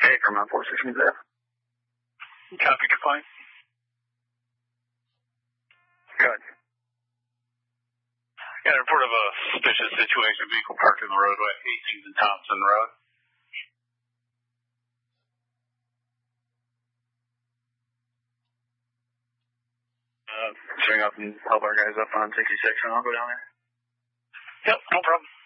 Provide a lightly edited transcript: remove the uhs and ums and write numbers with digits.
from 416 there. Copy, fine. Good. Got a report of a suspicious situation, vehicle parked in the roadway, Hastings and Thompson Road. Swing up and help our guys up on 66 and I'll go down there. Yep, no problem.